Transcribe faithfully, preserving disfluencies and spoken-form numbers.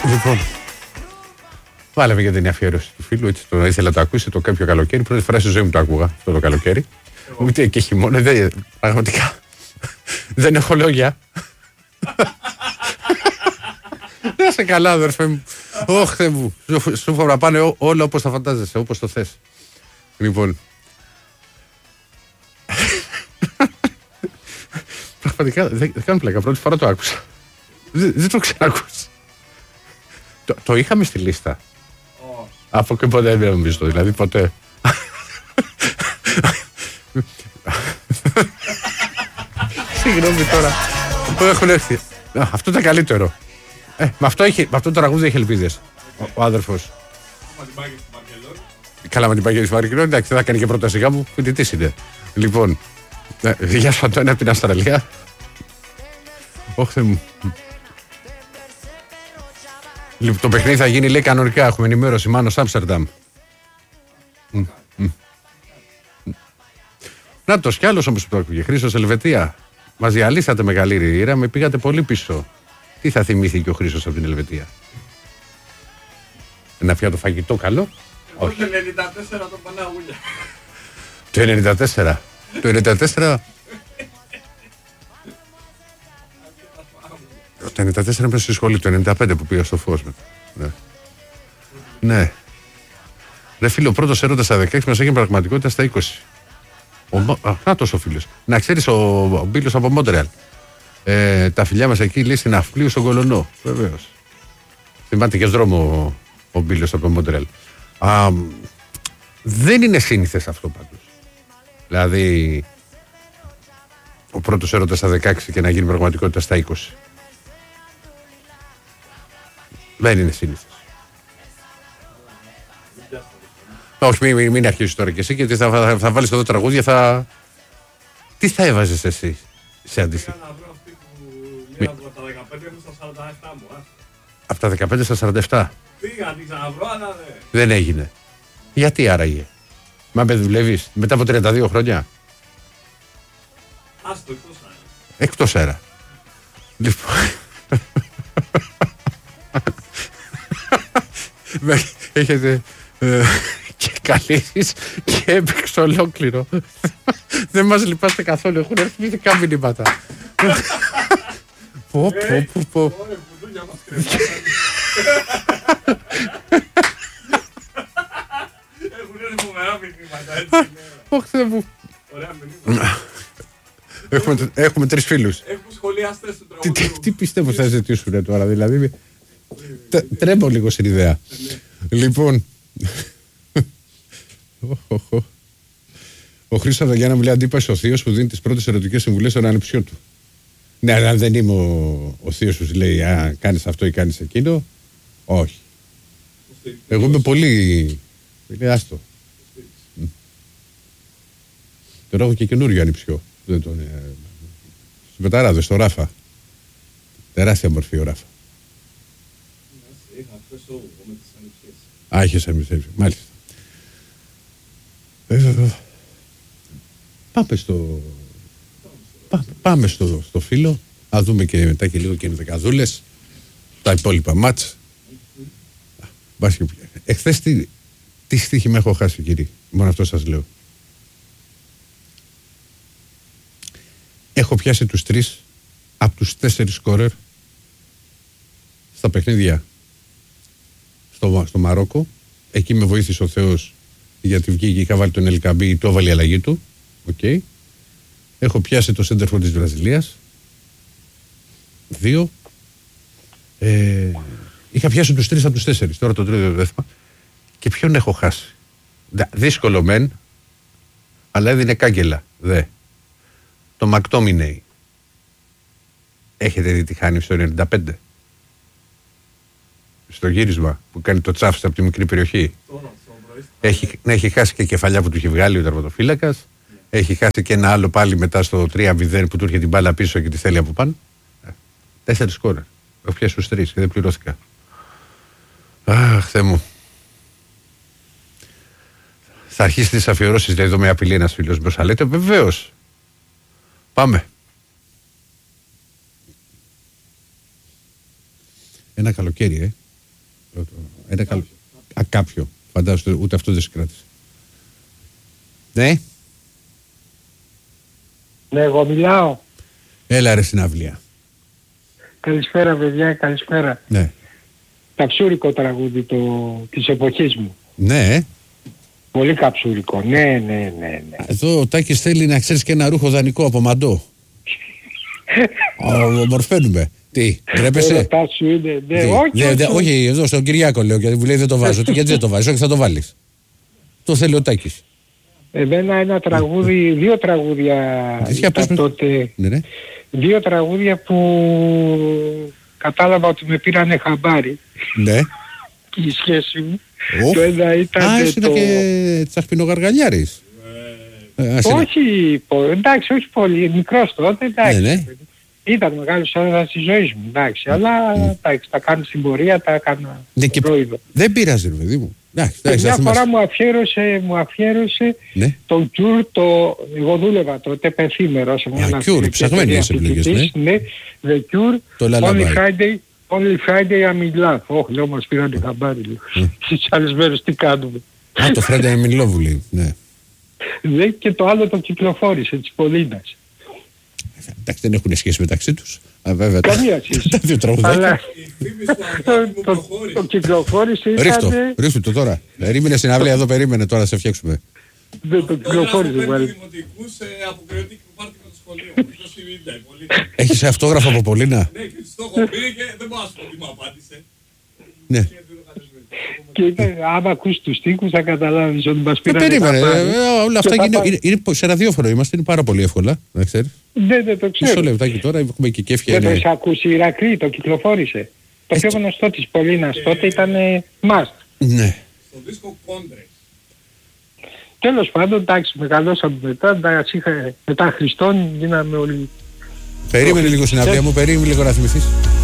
Λοιπόν, βάλαμε για την αφιέρωση του φίλου, έτσι το ήθελα να το ακούσει το κάποιο καλοκαίρι. Πρώτη φορά στη ζωή μου το άκουγα αυτό το καλοκαίρι. Ούτε και χειμώνα, δεν, πραγματικά δεν έχω λόγια. Δεν είσαι καλά, αδερφέ μου. Ωχ, Θεέ μου. Σου φοβρα πάνε όλα όπως τα φαντάζεσαι, όπως το θες. Λοιπόν. Πραγματικά δεν κάνω πλάκα. Πρώτη φορά το άκουσα. Δεν, δεν το ξανακούσα. Το, το είχαμε στη λίστα. Oh. Από και ποτέ δεν νομίζω. Δηλαδή ποτέ. Συγγνώμη τώρα. Που έχουν έρθει. Αυτό ήταν καλύτερο. Ε, με, αυτό έχει, με αυτό το τραγούδι έχει ελπίδες. Ο, ο άδερφος. Καλά, με την πάγια της Βαρκελόνη. Εντάξει, δεν θα κάνει και πρόταση γάμου. Φοιτητής είναι. Λοιπόν, ε, γεια σου Αντώνη από την Αυστραλία. Όχι Θεέ μου. Λοιπόν, το παιχνίδι θα γίνει, λέει, κανονικά. Έχουμε ενημέρωση. Μάνος Άμστερνταμ. Mm, mm. Να το κι άλλος όμως που το άκουγε. Χρήστος Ελβετία. Μας διαλύσατε μεγάλη ρήρα, με πήγατε πολύ πίσω. Τι θα θυμήθηκε ο Χρήστος από την Ελβετία? Ένα πιάτο φαγητό καλό? Όχι. Το ενενήντα τέσσερα το Παναγούλια. Το ενενήντα τέσσερα. Το ενενήντα τέσσερα. Το ενενήντα τέσσερα μέσα στη σχολή. Το ενενήντα πέντε που πήγα στο Φως. Ναι. Ναι. Ρε φίλε, ο πρώτος έρωτας στα δεκαέξι μας έγινε πραγματικότητα στα είκοσι. Να τόσο φίλος. Να ξέρεις, ο, ο Μπίλος από Μόντρεαλ. Ε, τα φιλιά μας εκεί, λέει, στην Αυπλίου στον Κολονό. Βεβαίως. Θυμάται και δρόμο ο, ο Μπίλος από Μόντρεαλ. Α, δεν είναι σύνηθες αυτό πάντως. Δηλαδή, ο πρώτος έρωτας στα δεκαέξι και να γίνει πραγματικότητα στα είκοσι. Δεν είναι σύνηθες. Όχι, μην, μην, μην αρχίσεις τώρα κι εσύ, γιατί θα, θα, θα βάλεις εδώ τραγούδια, θα... Τι θα έβαζες εσύ σε αντίστοιχα? Από τα δεκαπέντε στα σαράντα επτά μου. Από τα δεκαπέντε στα σαράντα επτά. Πήγα, την ξαναβρω, αλλά δεν. Δεν έγινε. Γιατί άραγε? Μα με δουλεύεις μετά από τριάντα δύο χρόνια? Άστο, εκτός αέρα. Εκτός αέρα. Λοιπόν... Έχετε... και καλήσεις και έπαιξε ολόκληρο. Δεν μας λυπάστε καθόλου, έχουν έρθει ειδικά μηνύματα. Πω πω πω πω. Έχουν έρθει φοβερά μηνύματα, έτσι. Όχι Θεέ μου. Ωραία μηνύματα. Έχουμε, έχουμε τρεις φίλους. Έχουμε σχολιαστές του Τι, τραγουδιού. τι, τι πιστεύω θα ζητήσουν τώρα, δηλαδή. Τρέμω λίγο στην ιδέα. Λοιπόν. Ο Χρήστος Αβδαγιάννα μου λέει, αντίπαση ο θείος που δίνει τις πρώτες ερωτικές συμβουλές στον ανιψιό του. Ναι, αλλά δεν είμαι ο, ο θείος που σου λέει, α, κάνεις αυτό ή κάνεις εκείνο. Όχι. Εγώ είμαι πολύ... Λέει, άστο. Τώρα έχω και καινούριο ανιψιό. Δεν τον... Ε, στους Πεταράδες, στο Ράφα. Τεράστια μορφή ο Ράφα. Είχα χθες όγδοο με τις ανιψιές. Α, είχες ανιψιές, μάλιστα. Ε, πάμε στο... Πά, πάμε στο, στο φίλο. Να δούμε και μετά και λίγο και είναι δεκαδούλες. Τα υπόλοιπα μάτς. Mm-hmm. Εχθές τι, τι στοίχημα έχω χάσει, κύριε? Μόνο αυτό σας λέω. Έχω πιάσει τους τρεις από τους τέσσερις σκόρερ στα παιχνίδια στο, στο Μαρόκο. Εκεί με βοήθησε ο Θεός, γιατί βγήκε, είχα βάλει τον Ελκαμπή, το έβαλε η αλλαγή του. Okay. Έχω πιάσει το σέντερφορ της Βραζιλίας. Δύο. Ε, είχα πιάσει τους τρεις από τους τέσσερις. Τώρα το τρίτο δεν θυμάμαι. Και ποιον έχω χάσει? Δύσκολο μεν, αλλά έδινε κάγκελα. Δε. Το Μακτόμινεϊ. Έχετε δει τι χάνει στο ενενήντα πέντε? Στο γύρισμα που κάνει το τσάφς από τη μικρή περιοχή. Έχει, έχει χάσει και κεφαλιά που του έχει βγάλει ο τερματοφύλακας. Yeah. Έχει χάσει και ένα άλλο πάλι μετά στο τρία μηδέν που του έρχεται την μπάλα πίσω και τη θέλει από πάνω. Τέσσερις σκόρερ. Έχω πιάσει τους τρεις και δεν πληρώθηκα. Αχ, Θεέ μου. Θα αρχίσει τις αφιερώσεις, δηλαδή εδώ με απειλεί ένας φίλος μπροστά. Λέτε, βεβαίως. Πάμε. Ένα καλοκαίρι, ε. Ένα καλό. Α, κάποιο. Φαντάζομαι ούτε αυτό δεν συγκράτησε. Ναι. Ναι, εγώ μιλάω. Έλα ρε συναυλία. Καλησπέρα παιδιά, καλησπέρα. Ναι. Καψούρικο τραγούδι το, της εποχής μου. Ναι. Πολύ καψούρικο, ναι, ναι, ναι, ναι. Εδώ ο Τάκης θέλει να ξέρεις και ένα ρούχο δανεικό από μαντό. Ομορφαίνουμε. Τι, ντρέπεσαι? Ερωτά σου είναι, ναι, Τι, όχι, δε, όχι, δε, όχι. όχι, εδώ στον Κυριάκο λέω, γιατί μου λέει δεν το βάζω. Τι, γιατί δεν το βάζεις, όχι θα το βάλεις. Το θέλει ο Τάκης. Εμένα ένα τραγούδι, δύο τραγούδια Για πες ήταν με. τότε, Ναι, ναι. δύο τραγούδια που κατάλαβα ότι με πήρανε χαμπάρι Ναι. και η σχέση μου. Οφ. Το ένα ήταν Α, εσύ το... ήταν και τσαχπινογαργαλιάρης. Ε, ας είναι. Όχι, πο- εντάξει, όχι πολύ, μικρός τότε, εντάξει. Ναι, ναι. Ήταν μεγάλος έρωτας της ζωής μου, εντάξει, αλλά εντάξει, τα κάνω στην πορεία, τα έκανα Ναι, και πρόηδο. δεν πειράζει ρε παιδί μου. Εντάξει, Και εντάξει, μια θα φορά θυμάσαι. μου αφιέρωσε, μου αφιέρωσε Ναι. το Cure, το... εγώ δούλευα τότε πενθήμερο σε μια Α, ναυτική Cure, ψαγμένοι εταιρεία επιλογές, φοιτητής, ναι. The Cure, Το Only Lullaby. Friday, Only Friday I'm in love. Όχι, λέω, μας πήραν την χαμπάρι λίγο. Στις άλλες μέρες τι κάνουμε. Α, το Friday I'm in Love λέει. Ναι. Ναι, και το άλλο το κυκλοφόρησε, της Πολίνας. Εντάξει, δεν έχουν σχέση μεταξύ τους. Α, βέβαια. τα- Καμία σχέση. Τα δύο τραγουδάκια. Αλλά Η φήμη του αγάπη μου το, προχώρησε. το κυκλοφόρησε Ρίχτω, ήταν... ρίχτω το τώρα. Περίμενε συναυλία εδώ, περίμενε τώρα να σε φτιάξουμε. Δεν το κυκλοφόρησε Πέντε πάλι. δημοτικούς ε, αποκριωτική πάρτι με το σχολείο. Το Σιρίντα, η Πολίνα. Έχεις αυτόγραφο από Πολίνα. Ναι, και της το έχω πει και δεν μπορώ να σου πω τι μου απάντησε. Ναι. Και δεν το καλεσμένο. Και είπε, άμα ακούς τους στίχους θα καταλάβεις ότι μας Ε, πήρανε περίμενε. χαμπάρι. ε, ε, Όλα αυτά Και θα είναι, πάει. είναι, είναι σε ραδιόφωνο είμαστε, είναι πάρα πολύ εύκολα. Να ξέρεις. Ναι, δεν το Μισό ξέρω. λεπτάκι τώρα, έχουμε και κέφια. Δεν το είναι- έχεις ακούσει, η Ηρακλή το κυκλοφόρησε. Το πιο γνωστό της Πολίνας τότε ήταν ε, Must. Ναι. Στο δίσκο Κόντρες. Τέλος πάντων, εντάξει, μεγαλώσαμε μετά, εντάξει, είχα, μετά Χριστόν γίναμε όλοι. Περίμενε λίγο συναυλία μου, περίμενε λίγο να θυμηθείς.